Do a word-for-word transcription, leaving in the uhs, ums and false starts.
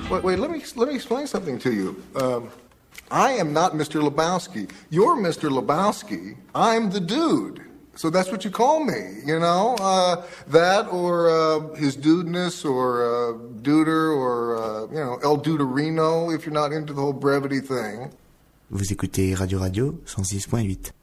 Wait, wait, let me let me explain something to you. Um, I am not Mister Lebowski. You're Mister Lebowski. I'm the dude. So that's what you call me, you know? Uh, that or uh, his dudeness or uh, duder or, uh, you know, El Duderino if you're not into the whole brevity thing. Vous écoutez Radio Radio cent six point huit.